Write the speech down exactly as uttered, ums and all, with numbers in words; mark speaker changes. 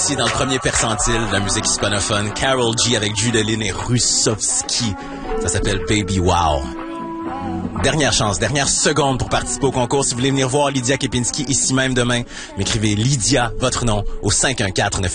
Speaker 1: ici dans le premier percentile de la musique hispanophone. Karol G avec Judeline et Russovski. Ça s'appelle Baby Wow. Dernière chance, dernière seconde pour participer au concours. Si vous voulez venir voir Lydia Kepinski ici même demain, m'écrivez Lydia, votre nom, au cinq un quatre neuf